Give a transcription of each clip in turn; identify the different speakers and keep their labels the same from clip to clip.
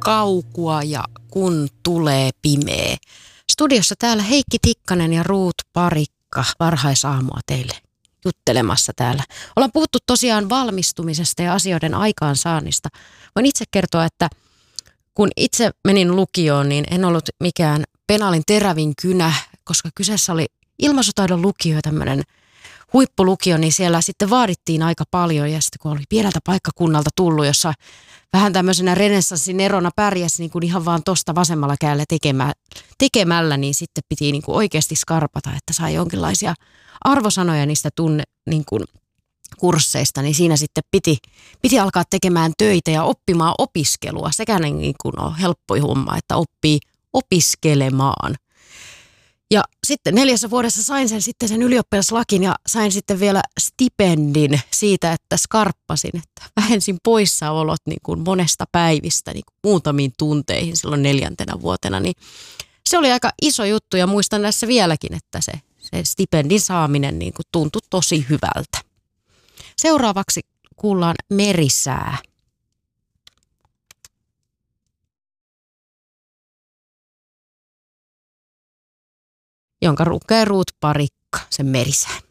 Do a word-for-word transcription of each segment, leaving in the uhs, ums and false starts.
Speaker 1: kaukua ja kun tulee pimeä. Studiossa täällä Heikki Tikkanen ja Ruut Parikka, varhaisaamua teille juttelemassa täällä. Ollaan puhuttu tosiaan valmistumisesta ja asioiden aikaansaannista. Voin itse kertoa, että kun itse menin lukioon, niin en ollut mikään penaalin terävin kynä, koska kyseessä oli ilmaisutaidon lukio ja tämmöinen huippulukio, niin siellä sitten vaadittiin aika paljon. Ja sitten kun oli pieneltä paikkakunnalta tullut, jossa vähän tämmöisenä renessanssin erona pärjäsi niin kuin ihan vaan tosta vasemmalla kädellä tekemä, tekemällä, niin sitten piti niin kuin oikeasti skarpata, että sai jonkinlaisia arvosanoja niistä tunne, niin kuin kursseista, niin siinä sitten piti, piti alkaa tekemään töitä ja oppimaan opiskelua. Sekä niin kuin on helppo homma, että oppii opiskelemaan. Ja sitten neljässä vuodessa sain sen sitten sen ylioppilaslakin ja sain sitten vielä stipendin siitä, että skarppasin, että vähensin poissaolot niin kuin monesta päivistä niin kuin muutamiin tunteihin silloin neljäntenä vuotena. Niin se oli aika iso juttu ja muistan tässä vieläkin, että se, se stipendin saaminen niin kuin tuntui tosi hyvältä. Seuraavaksi kuullaan merisää. Jonka lukee Ruut Parikka, sen merisää.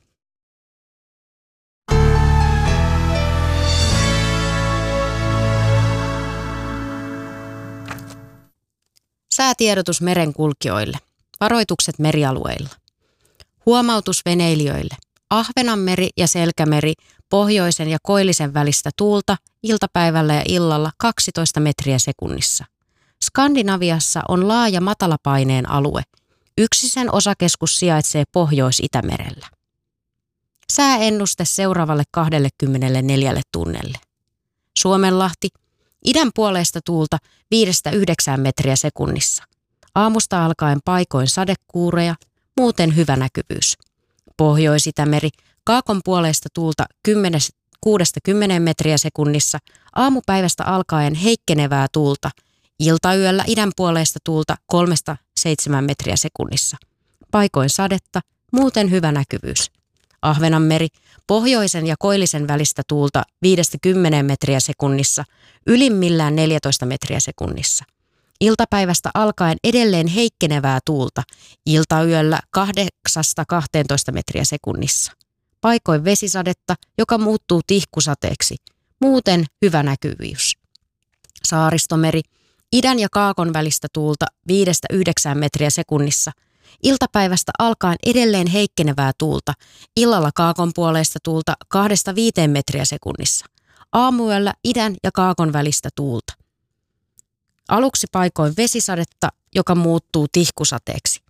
Speaker 1: Säätiedotus merenkulkijoille. Varoitukset merialueilla. Huomautus veneilijöille. Ahvenanmeri ja Selkämeri, pohjoisen ja koillisen välistä tuulta, iltapäivällä ja illalla kaksitoista metriä sekunnissa. Skandinaviassa on laaja matalapaineen alue. Yksi sen osakeskus sijaitsee Pohjois-Itämerellä. Sääennuste seuraavalle kaksikymmentäneljä tunnelle. Suomenlahti, idän puoleista tuulta viidestä yhdeksään metriä sekunnissa. Aamusta alkaen paikoin sadekuureja, muuten hyvä näkyvyys. Pohjois-Itämeri, kaakon puoleista tuulta kuudesta kymmeneen metriä sekunnissa. Aamupäivästä alkaen heikkenevää tuulta. Iltayöllä idän puoleista tuulta kolmesta seitsemään metriä sekunnissa. Paikoin sadetta, muuten hyvä näkyvyys. Ahvenanmeri, pohjoisen ja koillisen välistä tuulta viidestä kymmeneen metriä sekunnissa, ylimmillään neljätoista metriä sekunnissa. Iltapäivästä alkaen edelleen heikkenevää tuulta, iltayöllä kahdeksasta kahteentoista metriä sekunnissa. Paikoin vesisadetta, joka muuttuu tihkusateeksi, muuten hyvä näkyvyys. Saaristomeri, idän ja kaakon välistä tuulta viidestä yhdeksään metriä sekunnissa. Iltapäivästä alkaen edelleen heikkenevää tuulta. Illalla kaakon puoleista tuulta kahdesta viiteen metriä sekunnissa. Aamuyöllä idän ja kaakon välistä tuulta. Aluksi paikoin vesisadetta, joka muuttuu tihkusateeksi.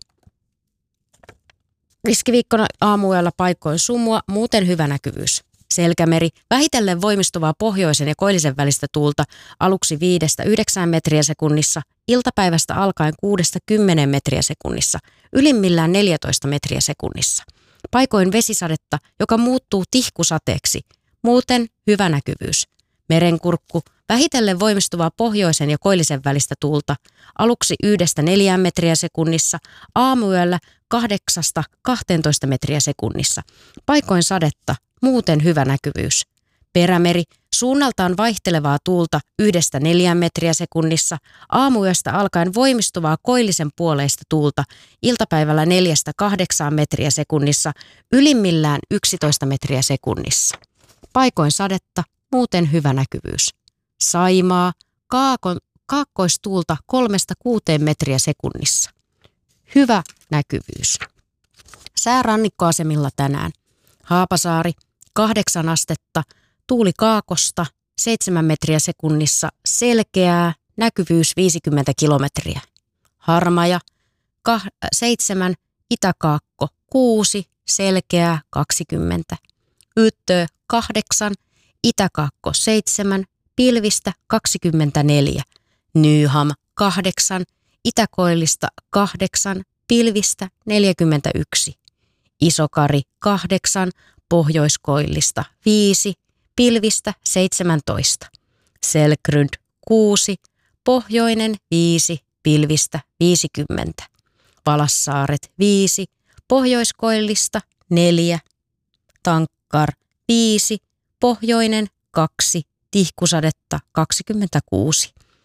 Speaker 1: Riskiviikkona aamuyöllä paikoin sumua, muuten hyvä näkyvyys. Selkämeri, vähitellen voimistuvaa pohjoisen ja koillisen välistä tuulta aluksi viidestä yhdeksään metriä sekunnissa, iltapäivästä alkaen kuudesta kymmeneen metriä sekunnissa, ylimmillään neljätoista metriä sekunnissa. Paikoin vesisadetta, joka muuttuu tihkusateeksi, muuten hyvä näkyvyys. Merenkurkku, vähitellen voimistuvaa pohjoisen ja koillisen välistä tuulta aluksi yhdestä neljään metriä sekunnissa, aamuyöllä kahdeksasta kahteentoista metriä sekunnissa. Paikoin sadetta, muuten hyvä näkyvyys. Perämeri, suunnaltaan vaihtelevaa tuulta yhdestä neljään metriä sekunnissa, aamuyöstä alkaen voimistuvaa koillisen puoleista tuulta, iltapäivällä neljästä kahdeksaan metriä sekunnissa, ylimmillään yksitoista metriä sekunnissa. Paikoin sadetta, muuten hyvä näkyvyys. Saimaa, kaakon, kaakkoistuulta kolmesta kuuteen metriä sekunnissa. Hyvä näkyvyys. Sää rannikkoasemilla tänään. Haapasaari, kahdeksan astetta, tuuli kaakosta, seitsemän metriä sekunnissa, selkeää, näkyvyys viisikymmentä kilometriä. Harmaja, kah- seitsemän, itäkaakko, kuusi, selkeää, kaksikymmentä. Yttö, kahdeksan, itäkaakko, seitsemän, pilvistä, kaksikymmentäneljä. Nyham, kahdeksan, itäkoillista, kahdeksan, pilvistä, neljäkymmentäyksi. Isokari, kahdeksan, pohjoiskoillista, viisi, pilvistä, seitsemäntoista. Selkryd, kuusi, pohjoinen, viisi, pilvistä, viisikymmentä. Valassaaret, viisi, pohjoiskoillista, neljä. Tankkar, viisi, pohjoinen, kaksi, tihkusadetta, kaksikymmentäkuusi.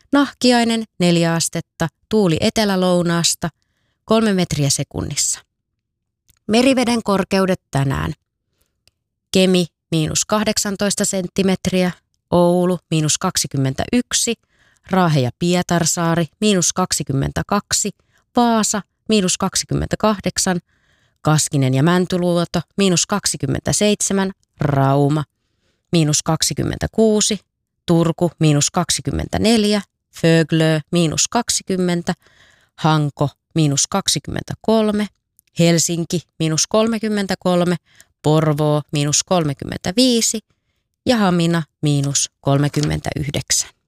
Speaker 1: Nahkiainen neljä astetta, tuuli etelä-lounaasta, kolme metriä sekunnissa. Meriveden korkeudet tänään. Kemi miinus kahdeksantoista senttimetriä, Oulu miinus kaksikymmentäyksi, Raahe ja Pietarsaari miinus kaksikymmentäkaksi, Vaasa miinus kaksikymmentäkahdeksan, Kaskinen ja Mäntyluoto miinus kaksikymmentäseitsemän, Rauma miinus kaksikymmentäkuusi, Turku miinus kaksikymmentäneljä, Föglö miinus kaksikymmentä, Hanko miinus kaksikymmentäkolme, Helsinki miinus kolmekymmentäkolme, Porvoo miinus kolmekymmentäviisi ja Hamina miinus kolmekymmentäyhdeksän.